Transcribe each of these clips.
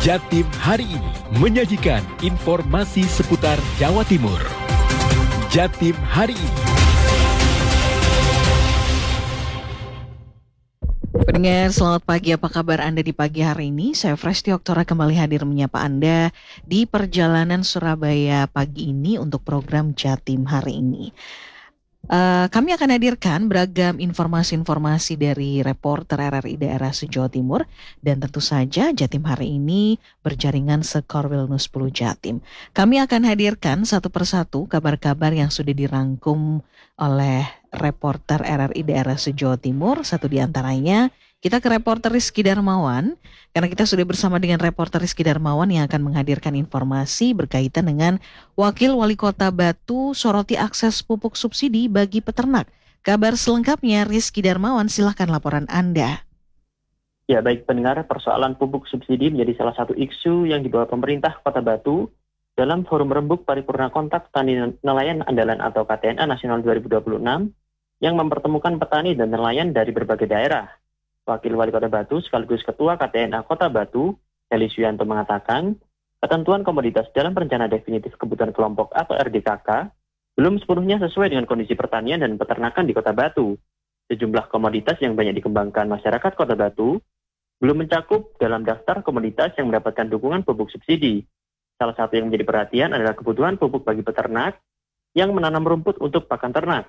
Jatim hari ini menyajikan informasi seputar Jawa Timur. Jatim hari ini. Pendengar, selamat pagi. Apa kabar Anda di pagi hari ini? Saya Fresti Oktora kembali hadir menyapa Anda di perjalanan Surabaya pagi ini untuk program Jatim hari ini. Kami akan hadirkan beragam informasi-informasi dari reporter RRI daerah se-Jawa Timur dan tentu saja Jatim hari ini berjaringan se-Korwil 10 Jatim. Kami akan hadirkan satu persatu kabar-kabar yang sudah dirangkum oleh reporter RRI daerah se-Jawa Timur. Satu di antaranya kita ke reporter Rizky Darmawan, karena kita sudah bersama dengan reporter Rizky Darmawan yang akan menghadirkan informasi berkaitan dengan Wakil Wali Kota Batu soroti akses pupuk subsidi bagi peternak. Kabar selengkapnya Rizky Darmawan, silahkan laporan Anda. Ya baik pendengar, persoalan pupuk subsidi menjadi salah satu isu yang dibawa pemerintah Kota Batu dalam forum rembuk paripurna kontak tani nelayan andalan atau KTNA Nasional 2026 yang mempertemukan petani dan nelayan dari berbagai daerah. Wakil Wali Kota Batu sekaligus Ketua KTNA Kota Batu, Heli Suyanto mengatakan, ketentuan komoditas dalam rencana definitif kebutuhan kelompok atau RDKK belum sepenuhnya sesuai dengan kondisi pertanian dan peternakan di Kota Batu. Sejumlah komoditas yang banyak dikembangkan masyarakat Kota Batu belum mencakup dalam daftar komoditas yang mendapatkan dukungan pupuk subsidi. Salah satu yang menjadi perhatian adalah kebutuhan pupuk bagi peternak yang menanam rumput untuk pakan ternak.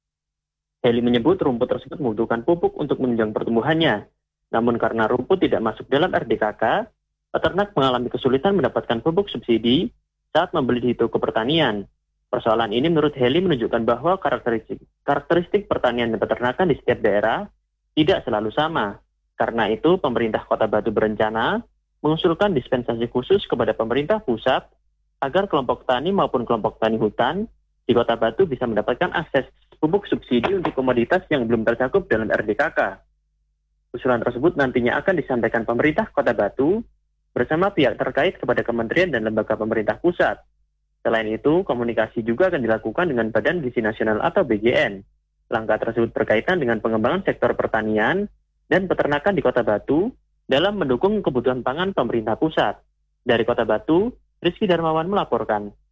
Heli menyebut rumput tersebut membutuhkan pupuk untuk menunjang pertumbuhannya. Namun karena rumput tidak masuk dalam RDKK, peternak mengalami kesulitan mendapatkan pupuk subsidi saat membeli di toko pertanian. Persoalan ini menurut Heli menunjukkan bahwa karakteristik pertanian dan peternakan di setiap daerah tidak selalu sama. Karena itu, pemerintah Kota Batu berencana mengusulkan dispensasi khusus kepada pemerintah pusat agar kelompok tani maupun kelompok tani hutan di Kota Batu bisa mendapatkan akses pupuk subsidi untuk komoditas yang belum tercakup dalam RDKK. Usulan tersebut nantinya akan disampaikan pemerintah Kota Batu bersama pihak terkait kepada kementerian dan lembaga pemerintah pusat. Selain itu, komunikasi juga akan dilakukan dengan Badan Gizi Nasional atau BGN. Langkah tersebut berkaitan dengan pengembangan sektor pertanian dan peternakan di Kota Batu dalam mendukung kebutuhan pangan pemerintah pusat. Dari Kota Batu, Rizky Darmawan melaporkan.